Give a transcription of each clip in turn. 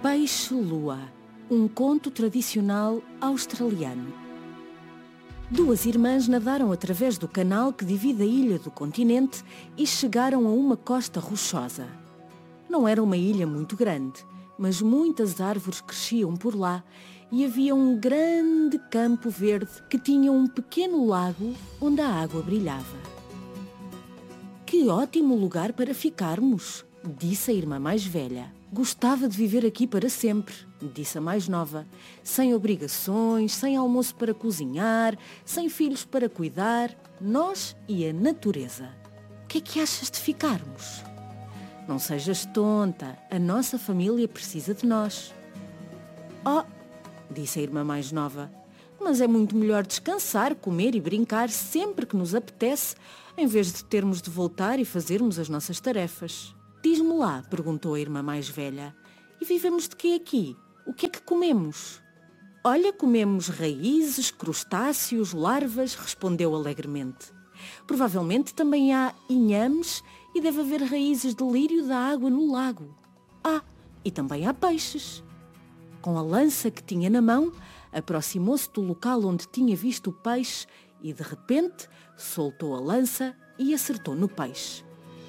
Peixe-lua, um conto tradicional australiano. Duas irmãs nadaram através do canal que divide a ilha do continente e chegaram a uma costa rochosa. Não era uma ilha muito grande, mas muitas árvores cresciam por lá e havia um grande campo verde que tinha um pequeno lago onde a água brilhava. "Que ótimo lugar para ficarmos", disse a irmã mais velha. "Gostava de viver aqui para sempre", disse a mais nova. "Sem obrigações, sem almoço para cozinhar, sem filhos para cuidar, nós e a natureza. O que é que achas de ficarmos?" "Não sejas tonta, a nossa família precisa de nós." "Oh", disse a irmã mais nova, "mas é muito melhor descansar, comer e brincar sempre que nos apetece, em vez de termos de voltar e fazermos as nossas tarefas." "Diz-me lá", perguntou a irmã mais velha, "e vivemos de quê aqui? O que é que comemos?" "Olha, comemos raízes, crustáceos, larvas", respondeu alegremente. "Provavelmente também há inhames e deve haver raízes de lírio da água no lago. Ah, e também há peixes." Com a lança que tinha na mão, aproximou-se do local onde tinha visto o peixe e, de repente, soltou a lança e acertou no peixe.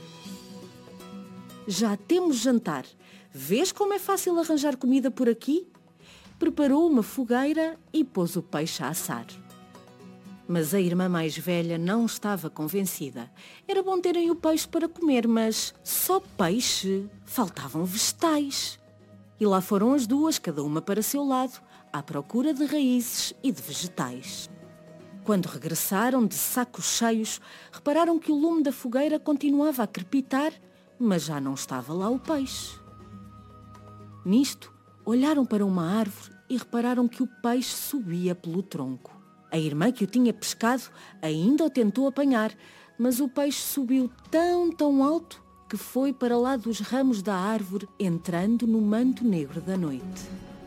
"Já temos jantar. Vês como é fácil arranjar comida por aqui?" Preparou uma fogueira e pôs o peixe a assar. Mas a irmã mais velha não estava convencida. Era bom terem o peixe para comer, mas só peixe? Faltavam vegetais. E lá foram as duas, cada uma para seu lado, à procura de raízes e de vegetais. Quando regressaram de sacos cheios, repararam que o lume da fogueira continuava a crepitar, mas já não estava lá o peixe. Nisto, olharam para uma árvore e repararam que o peixe subia pelo tronco. A irmã que o tinha pescado ainda o tentou apanhar, mas o peixe subiu tão alto que foi para lá dos ramos da árvore, entrando no manto negro da noite.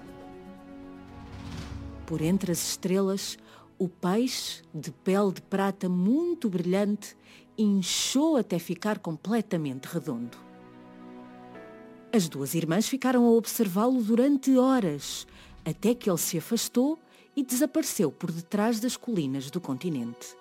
Por entre as estrelas, o peixe, de pele de prata muito brilhante, inchou até ficar completamente redondo. As duas irmãs ficaram a observá-lo durante horas, até que ele se afastou e desapareceu por detrás das colinas do continente.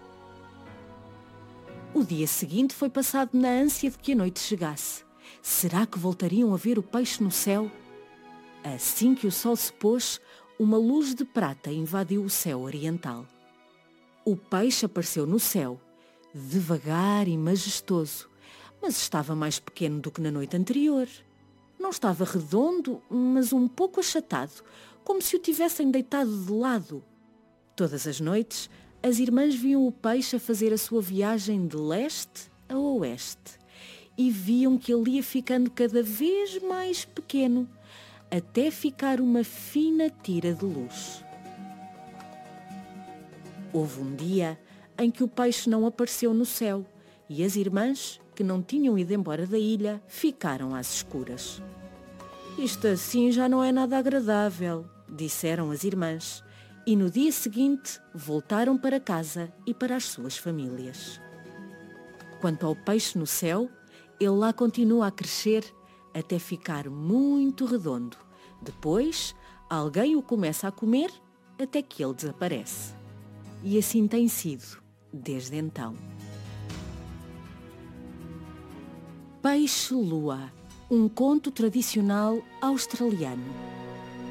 O dia seguinte foi passado na ânsia de que a noite chegasse. Será que voltariam a ver o peixe no céu? Assim que o sol se pôs, uma luz de prata invadiu o céu oriental. O peixe apareceu no céu, devagar e majestoso, mas estava mais pequeno do que na noite anterior. Não estava redondo, mas um pouco achatado, como se o tivessem deitado de lado. Todas as noites, as irmãs viam o peixe a fazer a sua viagem de leste a oeste e viam que ele ia ficando cada vez mais pequeno, até ficar uma fina tira de luz. Houve um dia em que o peixe não apareceu no céu e as irmãs, que não tinham ido embora da ilha, ficaram às escuras. "Isto assim já não é nada agradável", disseram as irmãs, e no dia seguinte voltaram para casa e para as suas famílias. Quanto ao peixe no céu, ele lá continua a crescer até ficar muito redondo. Depois, alguém o começa a comer até que ele desaparece. E assim tem sido desde então. Peixe-lua, um conto tradicional australiano.